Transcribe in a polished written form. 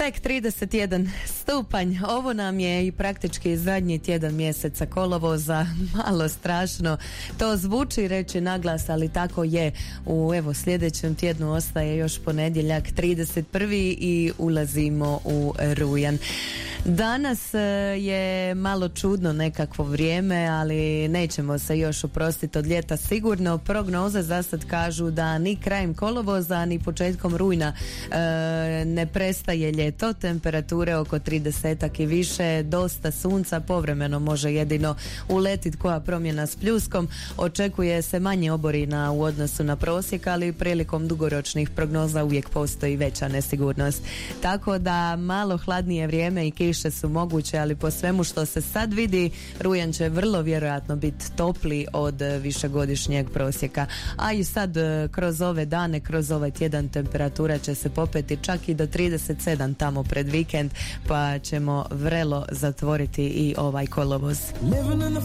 Tek 31 stupanj, ovo nam je i praktički zadnji tjedan mjeseca kolovoza, malo strašno. To zvuči reći naglas, ali tako je. U sljedećem tjednu ostaje još ponedjeljak 31. i ulazimo u rujan. Danas je malo čudno nekakvo vrijeme, ali nećemo se još oprostiti od ljeta sigurno. Prognoze za sad kažu da ni krajem kolovoza, ni početkom rujna ne prestaje ljeto. Temperature oko 30-ak i više, dosta sunca, povremeno može jedino uletit koja promjena s pljuskom. Očekuje se manje oborina u odnosu na prosjek, ali prilikom dugoročnih prognoza uvijek postoji veća nesigurnost. Tako da malo hladnije vrijeme i kiše su moguće, ali po svemu što se sad vidi, rujan će vrlo vjerojatno biti topliji od višegodišnjeg prosjeka. A i sad kroz ove dane, kroz ovaj tjedan temperatura će se popeti čak i do 37 tamo pred vikend, pa ćemo vrelo zatvoriti i ovaj kolovoz.